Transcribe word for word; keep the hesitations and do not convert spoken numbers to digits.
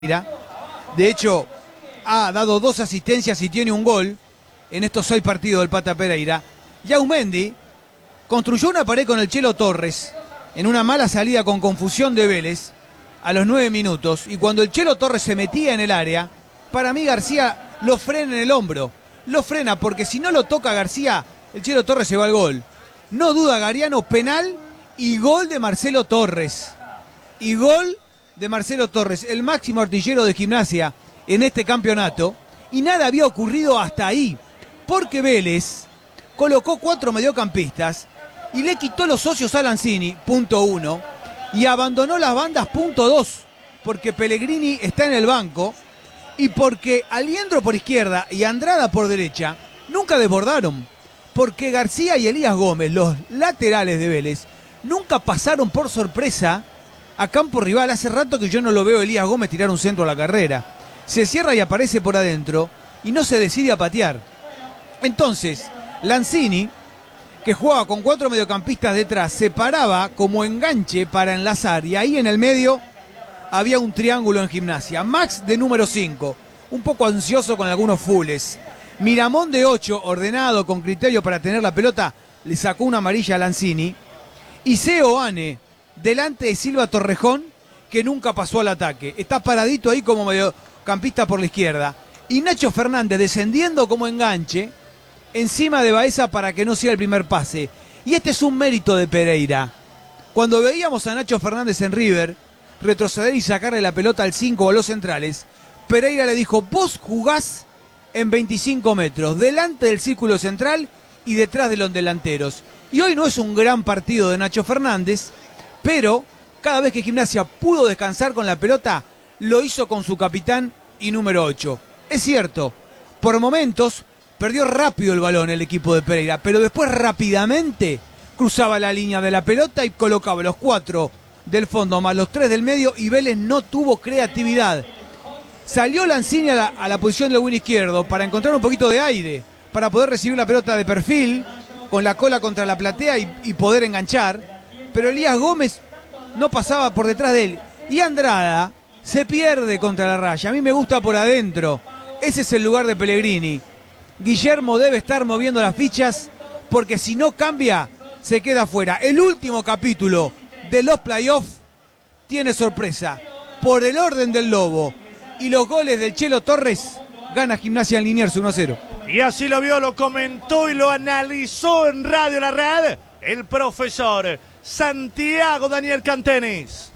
De hecho, ha dado dos asistencias y tiene un gol en estos seis partidos del Pata Pereira. Yaumendi construyó una pared con el Chelo Torres en una mala salida con confusión de Vélez a los nueve minutos. Y cuando el Chelo Torres se metía en el área, para mí García lo frena en el hombro. Lo frena porque si no lo toca García, el Chelo Torres se va al gol. No duda Gariano, penal y gol de Marcelo Torres. Y gol de Marcelo Torres, el máximo artillero de Gimnasia en este campeonato. Y nada había ocurrido hasta ahí, porque Vélez colocó cuatro mediocampistas y le quitó los socios a Lanzini, punto uno, y abandonó las bandas, punto dos, porque Pellegrini está en el banco y porque Aliendro por izquierda y Andrada por derecha nunca desbordaron, porque García y Elías Gómez, los laterales de Vélez, nunca pasaron por sorpresa a campo rival. Hace rato que yo no lo veo a Elías Gómez tirar un centro a la carrera. Se cierra y aparece por adentro y no se decide a patear. Entonces, Lanzini, que jugaba con cuatro mediocampistas detrás, se paraba como enganche para enlazar y ahí en el medio había un triángulo en Gimnasia. Max de número cinco, un poco ansioso con algunos fulls. Miramón de ocho, ordenado, con criterio para tener la pelota, le sacó una amarilla a Lanzini. Y Seoane, delante de Silva Torrejón, que nunca pasó al ataque. Está paradito ahí como mediocampista por la izquierda. Y Nacho Fernández descendiendo como enganche encima de Baeza para que no sea el primer pase. Y este es un mérito de Pereira. Cuando veíamos a Nacho Fernández en River retroceder y sacarle la pelota al cinco o a los centrales, Pereira le dijo: vos jugás en veinticinco metros, delante del círculo central y detrás de los delanteros. Y hoy no es un gran partido de Nacho Fernández, pero cada vez que Gimnasia pudo descansar con la pelota, lo hizo con su capitán y número ocho. Es cierto, por momentos perdió rápido el balón el equipo de Pereira, pero después rápidamente cruzaba la línea de la pelota y colocaba los cuatro del fondo más los tres del medio y Vélez no tuvo creatividad. Salió Lanzini a la, a la posición del win izquierdo para encontrar un poquito de aire, para poder recibir la pelota de perfil, con la cola contra la platea y, y poder enganchar, pero Elías Gómez no pasaba por detrás de él. Y Andrada se pierde contra la raya. A mí me gusta por adentro. Ese es el lugar de Pellegrini. Guillermo debe estar moviendo las fichas porque si no cambia, se queda fuera. El último capítulo de los playoffs tiene sorpresa. Por el orden del Lobo y los goles del Chelo Torres, gana Gimnasia en Liniers uno a cero. Y así lo vio, lo comentó y lo analizó en Radio La Red el profesor Santiago Daniel Cantenis.